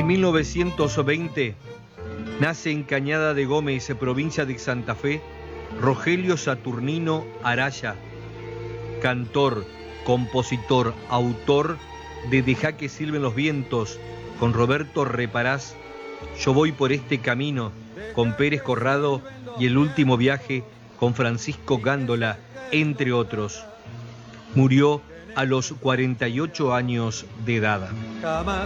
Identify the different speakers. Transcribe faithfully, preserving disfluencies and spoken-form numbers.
Speaker 1: En mil novecientos veinte nace en Cañada de Gómez, provincia de Santa Fe, Rogelio Saturnino Araya, cantor, compositor, autor de Dejá que silben los vientos, con Roberto Reparás, Yo voy por este camino, con Pérez Corrado, y El último viaje, con Francisco Gándola, entre otros. Murió a los cuarenta y ocho años de edad.